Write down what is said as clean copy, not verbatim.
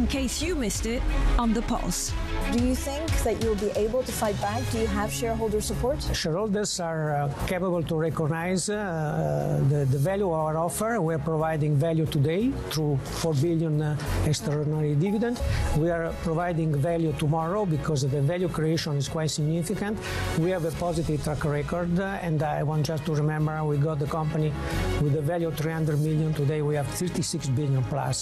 case you missed it, on The Pulse. Do you think that you'll be able to fight back? Do you have shareholder support? Shareholders are capable to recognize the value of our offer. We're providing value today through 4 billion extraordinary dividend. We are providing value tomorrow because the value creation is quite significant. We have a positive track record, and I want just to remember we got the company with a value of 300 million. Today we have 36 billion plus.